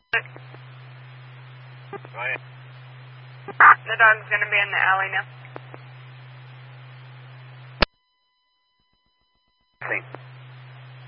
Right. The dog's going to be in the alley now. See.